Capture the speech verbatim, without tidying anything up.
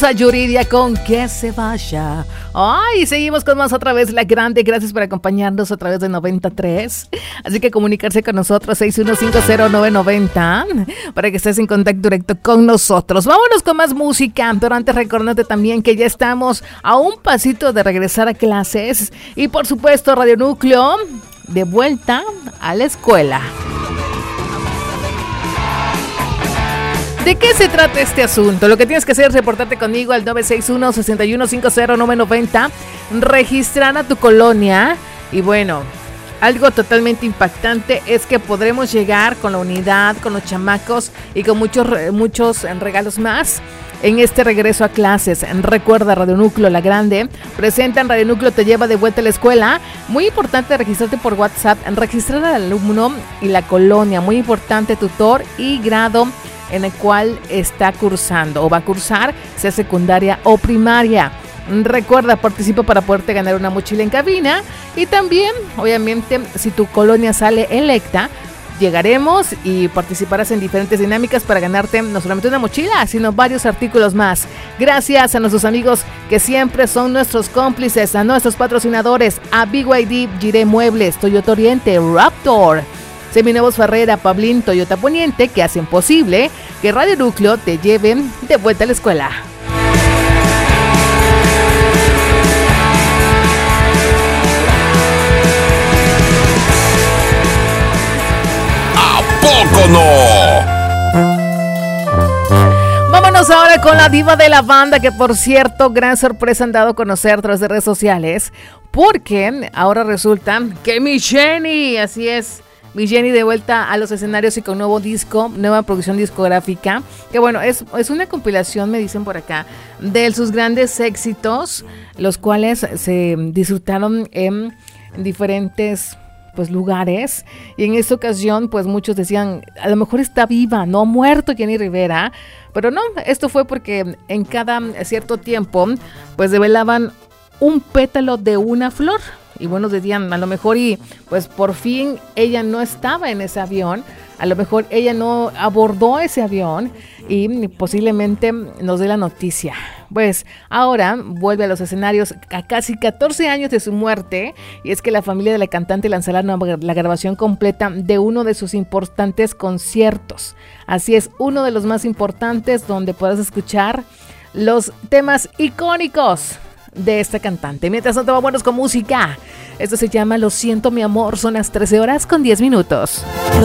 a Yuridia con Que se vaya. Ay, seguimos con más otra vez La Grande. Gracias por acompañarnos a través de noventa y tres. Así que comunicarse con nosotros seis uno cinco cero nueve nueve cero para que estés en contacto directo con nosotros. Vámonos con más música, pero antes recordarte también que ya estamos a un pasito de regresar a clases y por supuesto Radio Núcleo de vuelta a la escuela. ¿De qué se trata este asunto? Lo que tienes que hacer es reportarte conmigo al nueve seis uno, seis uno cinco cero nueve nueve cero, registrar a tu colonia y bueno, algo totalmente impactante es que podremos llegar con la unidad, con los chamacos y con muchos, muchos regalos más en este regreso a clases. Recuerda, Radio Núcleo La Grande presentan Radio Núcleo te lleva de vuelta a la escuela. Muy importante registrarte por WhatsApp, registrar al alumno y la colonia, muy importante, tutor y grado en el cual está cursando o va a cursar, sea secundaria o primaria. Recuerda, participa para poderte ganar una mochila en cabina y también, obviamente, si tu colonia sale electa, llegaremos y participarás en diferentes dinámicas para ganarte no solamente una mochila, sino varios artículos más. Gracias a nuestros amigos que siempre son nuestros cómplices, a nuestros patrocinadores, a B Y D, Giré Muebles, Toyota Oriente, Raptor, Seminuevos Ferrera, Pablín, Toyota Poniente, que hacen posible que Radio Núcleo te lleven de vuelta a la escuela. ¿A poco no? Vámonos ahora con la diva de la banda, que por cierto, gran sorpresa han dado a conocer a través de redes sociales, porque ahora resulta que mi Jenny, así es, mi Jenny de vuelta a los escenarios y con nuevo disco, nueva producción discográfica, que bueno, es, es una compilación, me dicen por acá, de sus grandes éxitos, los cuales se disfrutaron en diferentes pues lugares, y en esta ocasión pues muchos decían, a lo mejor está viva, no ha muerto Jenny Rivera, pero no, esto fue porque en cada cierto tiempo pues develaban un pétalo de una flor. Y bueno, decían, a lo mejor y pues por fin ella no estaba en ese avión, a lo mejor ella no abordó ese avión y posiblemente nos dé la noticia. Pues ahora vuelve a los escenarios a casi catorce años de su muerte, y es que la familia de la cantante lanzará la grabación completa de uno de sus importantes conciertos. Así es, uno de los más importantes, donde podrás escuchar los temas icónicos de esta cantante. Mientras tanto, vámonos con música. Esto se llama Lo siento mi amor. Son las trece horas con diez minutos.